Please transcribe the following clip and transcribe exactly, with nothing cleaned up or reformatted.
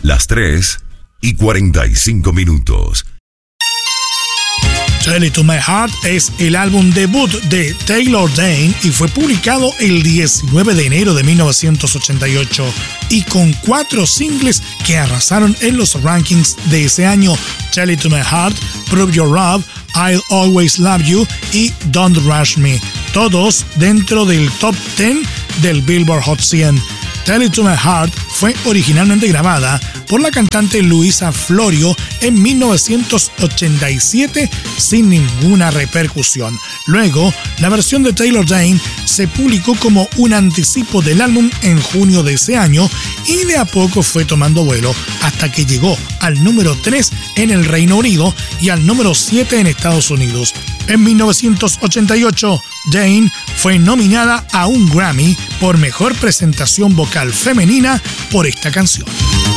Las tres y cuarenta y cinco minutos. Tell It To My Heart es el álbum debut de Taylor Dayne y fue publicado el diecinueve de enero de mil novecientos ochenta y ocho y con cuatro singles que arrasaron en los rankings de ese año: Tell It To My Heart, Prove Your Love, I'll Always Love You y Don't Rush Me, todos dentro del top diez del Billboard Hot cien. Tell It To My Heart fue originalmente grabada por la cantante Luisa Florio en mil novecientos ochenta y siete sin ninguna repercusión. Luego, la versión de Taylor Dayne se publicó como un anticipo del álbum en junio de ese año y de a poco fue tomando vuelo hasta que llegó al número tres en el Reino Unido y al número siete en Estados Unidos. En mil novecientos ochenta y ocho, Dayne fue nominada a un Grammy por Mejor Presentación Vocal Femenina por esta canción.